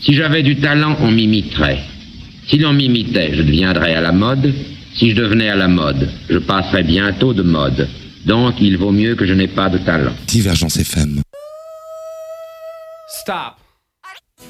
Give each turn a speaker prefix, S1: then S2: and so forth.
S1: Si j'avais du talent, on m'imiterait. Si l'on m'imitait, je deviendrais à la mode. Si je devenais à la mode, je passerais bientôt de mode. Donc, il vaut mieux que je n'ai pas de talent.
S2: Divergence FM.
S3: Stop.